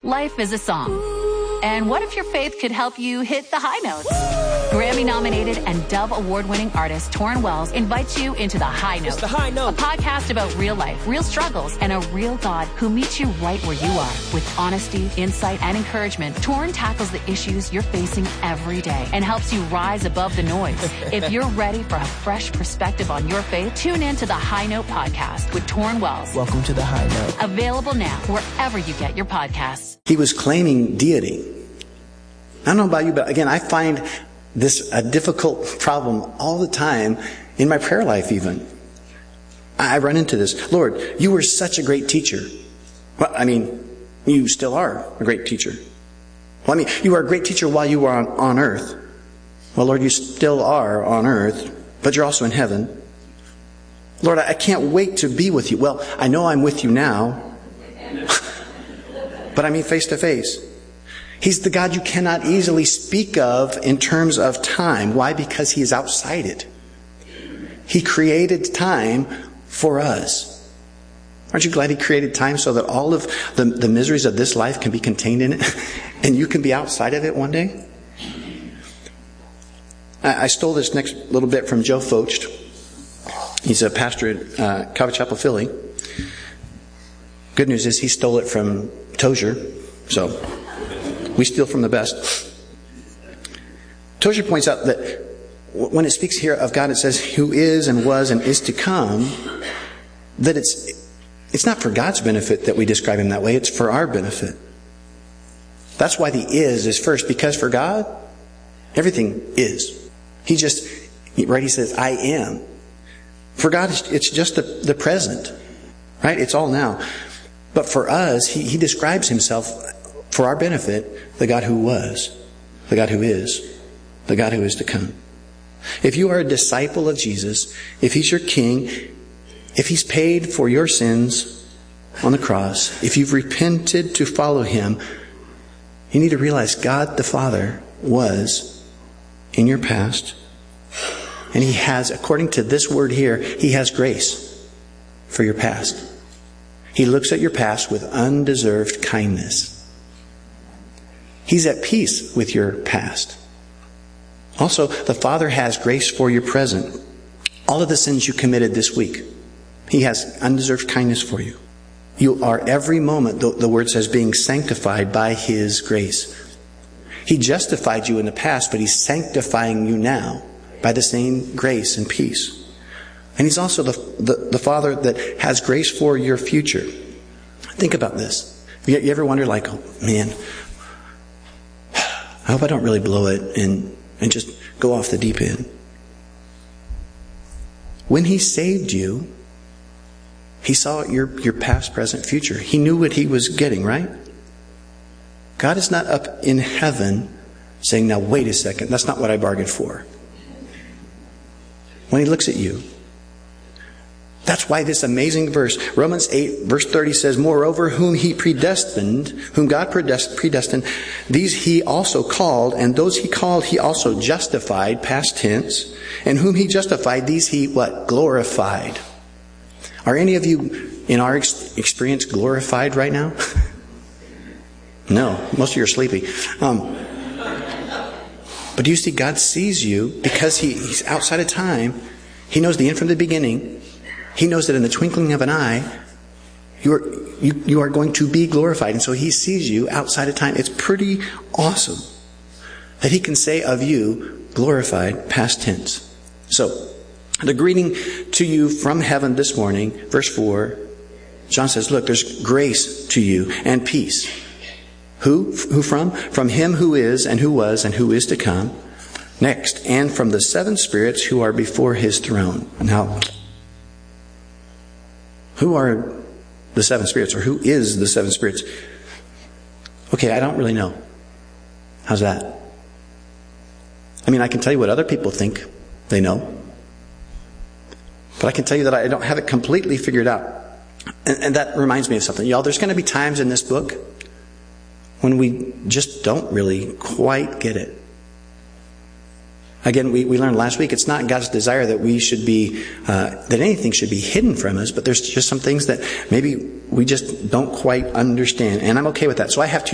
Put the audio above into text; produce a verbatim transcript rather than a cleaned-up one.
Life is a song. And what if your faith could help you hit the high notes? Grammy-nominated and Dove Award-winning artist Torrin Wells invites you into The High Note. It's The High Note. A podcast about real life, real struggles, and a real God who meets you right where you are. With honesty, insight, and encouragement, Torrin tackles the issues you're facing every day and helps you rise above the noise. If you're ready for a fresh perspective on your faith, tune in to The High Note podcast with Torrin Wells. Welcome to The High Note. Available now wherever you get your podcasts. He was claiming deity. I don't know about you, but again, I find this a difficult problem all the time in my prayer life even. I run into this. Lord, you were such a great teacher. Well, I mean, you still are a great teacher. Well, I mean, you were a great teacher while you were on, on earth. Well, Lord, you still are on earth, but you're also in heaven. Lord, I can't wait to be with you. Well, I know I'm with you now, but I mean face to face. He's the God you cannot easily speak of in terms of time. Why? Because He is outside it. He created time for us. Aren't you glad He created time so that all of the, the miseries of this life can be contained in it and you can be outside of it one day? I, I stole this next little bit from Joe Focht. He's a pastor at uh, Calvary Chapel, Philly. Good news is he stole it from Tozer, so we steal from the best. Tozer points out that when it speaks here of God, it says who is and was and is to come, that it's it's not for God's benefit that we describe Him that way, it's for our benefit. That's why the is is first, because for God, everything is. He just, right, He says, I am. For God, it's just the, the present, right? It's all now. But for us, he, he describes Himself for our benefit, the God who was, the God who is, the God who is to come. If you are a disciple of Jesus, if He's your King, if He's paid for your sins on the cross, if you've repented to follow Him, you need to realize God the Father was in your past. And He has, according to this word here, He has grace for your past. He looks at your past with undeserved kindness. He's at peace with your past. Also, the Father has grace for your present. All of the sins you committed this week, He has undeserved kindness for you. You are every moment, the, the word says, being sanctified by His grace. He justified you in the past, but He's sanctifying you now by the same grace and peace. And He's also the, the, the Father that has grace for your future. Think about this. You, you ever wonder, like, oh, man, I hope I don't really blow it and, and just go off the deep end. When He saved you, He saw your, your past, present, future. He knew what He was getting, right? God is not up in heaven saying, now wait a second, that's not what I bargained for. When He looks at you, that's why this amazing verse, Romans eight, verse thirty says, moreover, whom He predestined, whom God predestined, these He also called, and those He called, He also justified, past tense, and whom He justified, these He, what? Glorified. Are any of you, in our ex- experience, glorified right now? No, most of you are sleepy. Um, but do you see, God sees you because he, He's outside of time. He knows the end from the beginning. He knows that in the twinkling of an eye, you are, you, you are going to be glorified. And so He sees you outside of time. It's pretty awesome that He can say of you, glorified, past tense. So, the greeting to you from heaven this morning, verse four, John says, look, there's grace to you and peace. Who? Who from? From Him who is and who was and who is to come. Next, and from the seven spirits who are before His throne. Now, who are the seven spirits, or who is the seven spirits? Okay, I don't really know. How's that? I mean, I can tell you what other people think they know. But I can tell you that I don't have it completely figured out. And, and that reminds me of something. Y'all, there's going to be times in this book when we just don't really quite get it. Again, we, we learned last week, it's not God's desire that we should be, uh, that anything should be hidden from us, but there's just some things that maybe we just don't quite understand. And I'm okay with that. So I have two